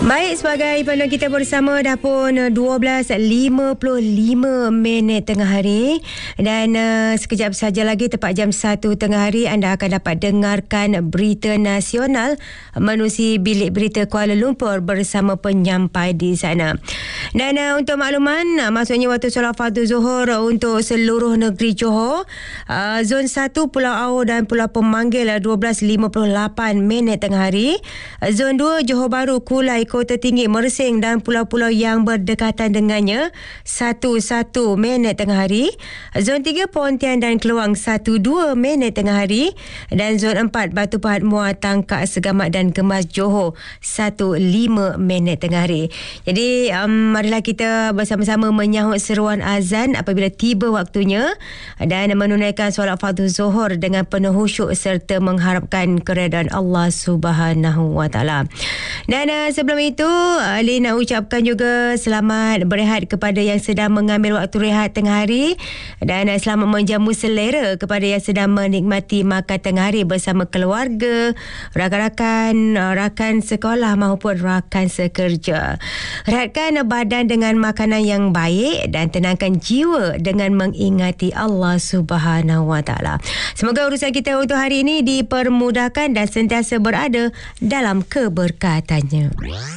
Baik, sebagai panduan kita bersama dah pun 12.55 tengah hari dan sekejap saja lagi tepat jam 1 tengah hari anda akan dapat dengarkan berita nasional menerusi Bilik Berita Kuala Lumpur bersama penyampai di sana. Dan untuk makluman, maksudnya waktu solat fardu Zuhur untuk seluruh negeri Johor, zon 1 Pulau Au dan Pulau Pemanggil 12.58 tengah hari, zon 2 Johor Bahru, Kulai, Kota Tinggi, Mersing dan pulau-pulau yang berdekatan dengannya 11 tengah hari. Zon 3 Pontian dan Keluang 12 tengah hari. Dan zon 4 Batu Pahat, Muar, Tangkak, Segamat dan Kemas Johor 15 tengah hari. Jadi marilah kita bersama-sama menyahut seruan azan apabila tiba waktunya dan menunaikan solat fardu Zuhur dengan penuh khusyuk serta mengharapkan keredaan Allah Subhanahu Wa Taala. Dan sebelum itu, Ali nak ucapkan juga selamat berehat kepada yang sedang mengambil waktu rehat tengah hari dan selamat menjamu selera kepada yang sedang menikmati makan tengah hari bersama keluarga, rakan-rakan, rakan sekolah maupun rakan sekerja. Rehatkan badan dengan makanan yang baik dan tenangkan jiwa dengan mengingati Allah Subhanahu Wa Taala. Semoga urusan kita untuk hari ini dipermudahkan dan sentiasa berada dalam keberkatannya.